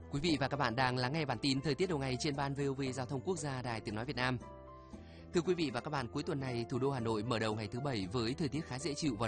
Quý vị và các bạn đang lắng nghe bản tin thời tiết đầu ngày trên ban VOV Giao thông Quốc gia Đài Tiếng nói Việt Nam. Thưa quý vị và các bạn, cuối tuần này thủ đô Hà Nội mở đầu ngày thứ Bảy với thời tiết khá dễ chịu và